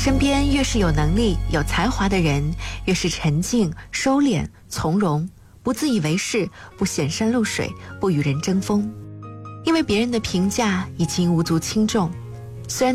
身边越是有能力有才华的人，越是沉静收敛从容，不自以为是，不显山露水，不与人争锋。因为别人的评价已经无足轻重，虽然